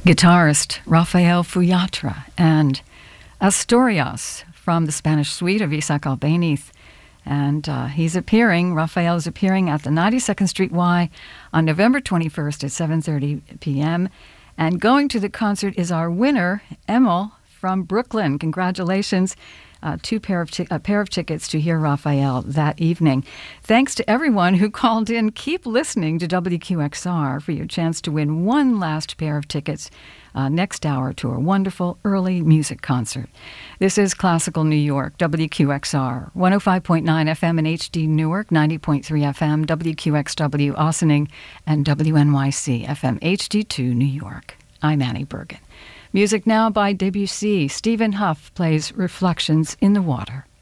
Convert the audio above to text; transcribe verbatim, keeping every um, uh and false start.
guitarist Rafael Fuyatra and Asturias from the Spanish suite of Isaac Albéniz. And uh, he's appearing, Rafael is appearing at the ninety-second Street Y on November twenty-first at seven thirty p.m. And going to the concert is our winner, Emil from Brooklyn. Congratulations. Uh, two pair of t- a pair of tickets to hear Rafael that evening. Thanks to everyone who called in. Keep listening to W Q X R for your chance to win one last pair of tickets uh, next hour to a wonderful early music concert. This is Classical New York, W Q X R, one oh five point nine F M in H D Newark, ninety point three F M, W Q X W Ossining, and W N Y C F M H D two New York. I'm Annie Bergen. Music now by Debussy. Stephen Huff plays Reflections in the Water.